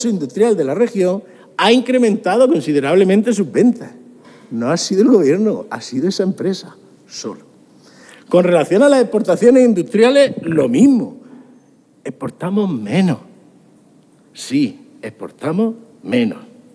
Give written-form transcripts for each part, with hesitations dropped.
industrial de la región ha incrementado considerablemente sus ventas. No ha sido el gobierno, ha sido esa empresa solo. Con relación a las exportaciones industriales, lo mismo. Exportamos menos. Sí, exportamos menos.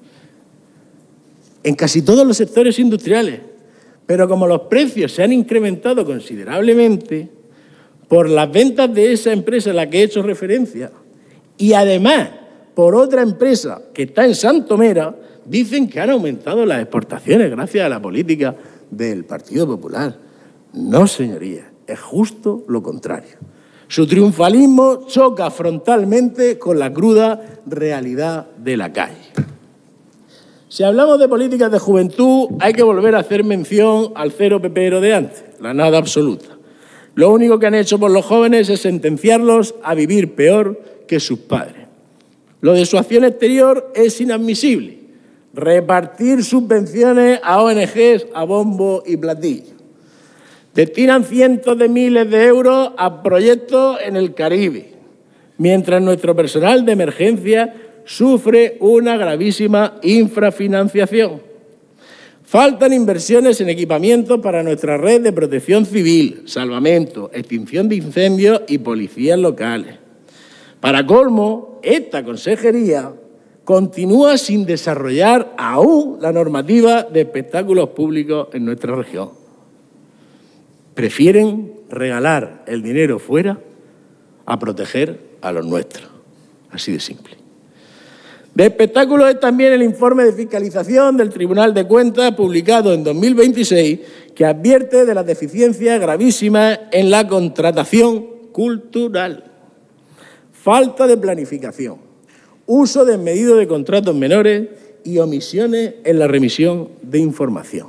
En casi todos los sectores industriales. Pero como los precios se han incrementado considerablemente por las ventas de esa empresa a la que he hecho referencia y además por otra empresa que está en Santomera, dicen que han aumentado las exportaciones gracias a la política del Partido Popular. No, señorías, es justo lo contrario. Su triunfalismo choca frontalmente con la cruda realidad de la calle. Si hablamos de políticas de juventud, hay que volver a hacer mención al cero pepero de antes, la nada absoluta. Lo único que han hecho por los jóvenes es sentenciarlos a vivir peor que sus padres. Lo de su acción exterior es inadmisible. Repartir subvenciones a ONGs a bombo y platillo. Destinan cientos de miles de euros a proyectos en el Caribe, mientras nuestro personal de emergencia sufre una gravísima infrafinanciación. Faltan inversiones en equipamiento para nuestra red de protección civil, salvamento, extinción de incendios y policías locales. Para colmo, esta consejería continúa sin desarrollar aún la normativa de espectáculos públicos en nuestra región. Prefieren regalar el dinero fuera a proteger a los nuestros. Así de simple. De espectáculos es también el informe de fiscalización del Tribunal de Cuentas publicado en 2026 que advierte de las deficiencias gravísimas en la contratación cultural. Falta de planificación, uso desmedido de contratos menores y omisiones en la remisión de información.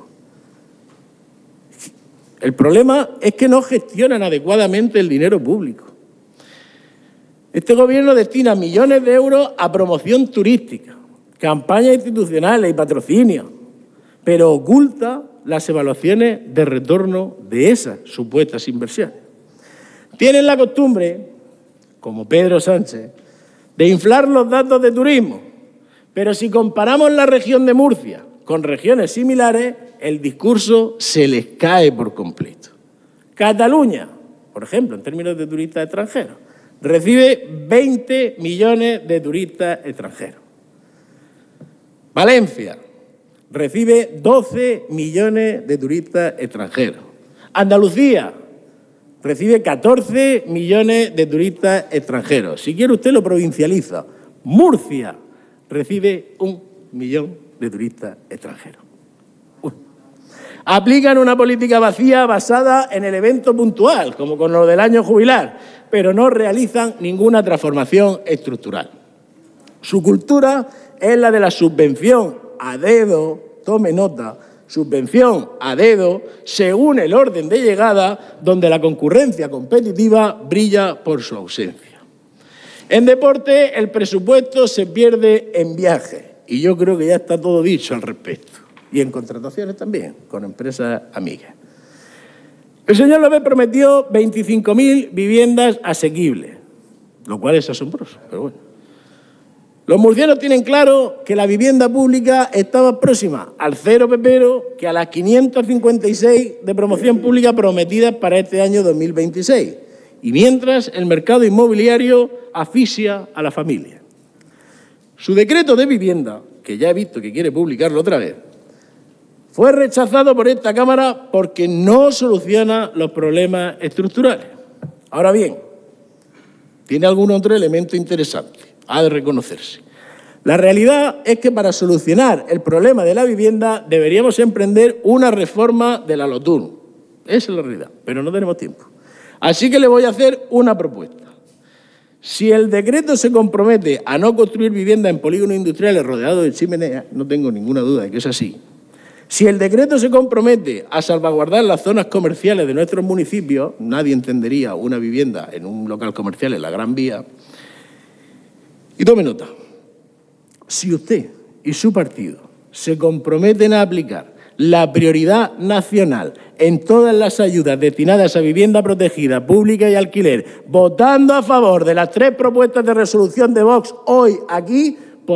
El problema es que no gestionan adecuadamente el dinero público. Este gobierno destina millones de euros a promoción turística, campañas institucionales y patrocinio, pero oculta las evaluaciones de retorno de esas supuestas inversiones. Tienen la costumbre, como Pedro Sánchez, de inflar los datos de turismo, pero si comparamos la región de Murcia con regiones similares, el discurso se les cae por completo. Cataluña, por ejemplo, en términos de turistas extranjeros, recibe 20 millones de turistas extranjeros. Valencia recibe 12 millones de turistas extranjeros. Andalucía recibe 14 millones de turistas extranjeros. Si quiere usted lo provincializa. Murcia recibe 1 millón de turistas extranjeros. Aplican una política vacía basada en el evento puntual, como con lo del año jubilar, pero no realizan ninguna transformación estructural. Su cultura es la de la subvención a dedo, tome nota, subvención a dedo, según el orden de llegada, donde la concurrencia competitiva brilla por su ausencia. En deporte, el presupuesto se pierde en viajes, y yo creo que ya está todo dicho al respecto. Y en contrataciones también, con empresas amigas. El señor López prometió 25.000 viviendas asequibles, lo cual es asombroso, pero bueno. Los murcianos tienen claro que la vivienda pública está más próxima al cero pepero que a las 556 de promoción pública prometidas para este año 2026. Y mientras el mercado inmobiliario asfixia a la familia. Su decreto de vivienda, que ya he visto que quiere publicarlo otra vez, fue rechazado por esta Cámara porque no soluciona los problemas estructurales. Ahora bien, tiene algún otro elemento interesante, ha de reconocerse. La realidad es que para solucionar el problema de la vivienda deberíamos emprender una reforma de la LOTUN. Esa es la realidad, pero no tenemos tiempo. Así que le voy a hacer una propuesta. Si el decreto se compromete a no construir viviendas en polígonos industriales rodeados de chimeneas, no tengo ninguna duda de que es así. Si el decreto se compromete a salvaguardar las zonas comerciales de nuestros municipios, nadie entendería una vivienda en un local comercial en la Gran Vía. Y tome nota, si usted y su partido se comprometen a aplicar la prioridad nacional en todas las ayudas destinadas a vivienda protegida, pública y alquiler, votando a favor de las 3 propuestas de resolución de Vox hoy aquí,